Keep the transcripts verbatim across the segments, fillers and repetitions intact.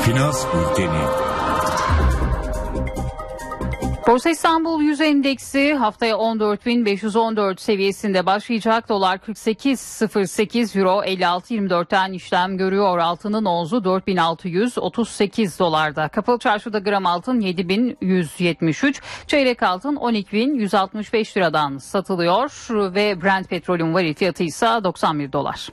Finans Bülteni. Borsa İstanbul Yüz Endeksi haftaya on dört bin beş yüz on dört seviyesinde başlayacak. Dolar kırk sekiz virgül sıfır sekiz, euro elli altı virgül yirmi dörtten işlem görüyor. Altının onzu dört bin altı yüz otuz sekiz dolarda. Kapalı çarşıda gram altın yedi bin yüz yetmiş üç, çeyrek altın on iki bin yüz altmış beş liradan satılıyor ve Brent petrolün varil fiyatı ise doksan bir dolar.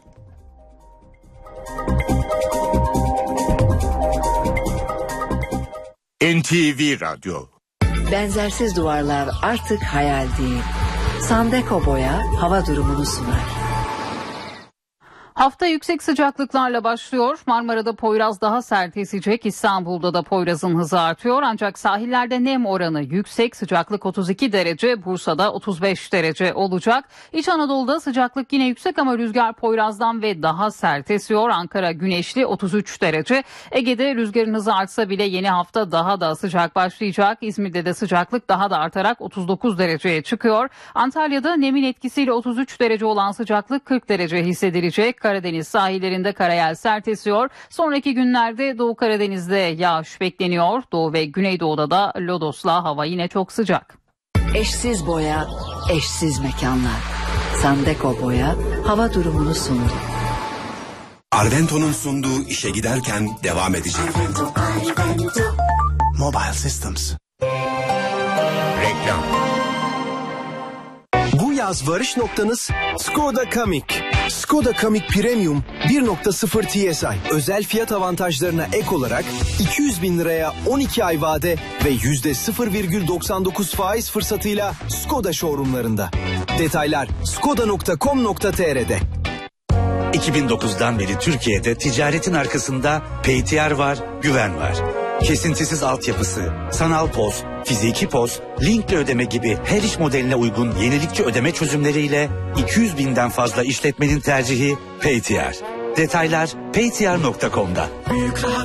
N T V Radyo. Benzersiz duvarlar artık hayal değil. Sandeko Boya hava durumunu sunar. Hafta yüksek sıcaklıklarla başlıyor. Marmara'da Poyraz daha sert esecek. İstanbul'da da Poyraz'ın hızı artıyor. Ancak sahillerde nem oranı yüksek. Sıcaklık otuz iki derece, Bursa'da otuz beş derece olacak. İç Anadolu'da sıcaklık yine yüksek ama rüzgar Poyraz'dan ve daha sert esiyor. Ankara güneşli otuz üç derece. Ege'de rüzgarın hızı artsa bile yeni hafta daha da sıcak başlayacak. İzmir'de de sıcaklık daha da artarak otuz dokuz dereceye çıkıyor. Antalya'da nemin etkisiyle otuz üç derece olan sıcaklık kırk derece hissedilecek. Karadeniz sahillerinde karayel sert esiyor. Sonraki günlerde Doğu Karadeniz'de yağış bekleniyor. Doğu ve Güneydoğu'da da lodosla hava yine çok sıcak. Eşsiz boya, eşsiz mekanlar. Sandeko Boya hava durumunu sundu. Arvento'nun sunduğu işe giderken devam edecek. Arvento, Arvento. Mobile Systems. Reklam. Bu yaz varış noktanız Skoda Kamiq. Skoda Kamiq Premium bir nokta sıfır T S I özel fiyat avantajlarına ek olarak iki yüz bin liraya on iki ay vade ve yüzde sıfır virgül doksan dokuz faiz fırsatıyla Skoda showroomlarında. Detaylar skoda nokta com nokta tr'de. iki bin dokuzdan beri Türkiye'de ticaretin arkasında P T R var, güven var. Kesintisiz altyapısı, sanal poz, fiziki poz, linkle ödeme gibi her iş modeline uygun yenilikçi ödeme çözümleriyle iki yüz binden fazla işletmenin tercihi P T R. Detaylar paytr nokta com'da.